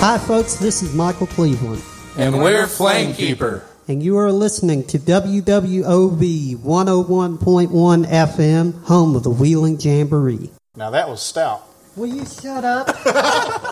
Hi, folks. This is Michael Cleveland. And we're Flamekeeper. And you are listening to WWOV 101.1 FM, home of the Wheeling Jamboree. Now that was stout. Will you shut up?